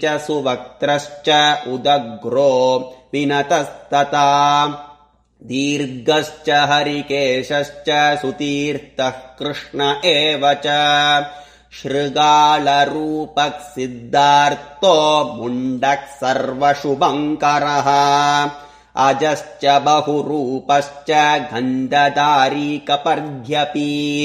च सुवक्त्रश्च उदग्रो विनतस्तता दीर्घश्च हरिकेशश्च सुतीर्थः कृष्ण एव च शृगालरूपः सिद्धार्थो मुण्डः सर्वशुभङ्करः अजश्च बहुरूपश्च गन्धधारी कपर्ध्यपि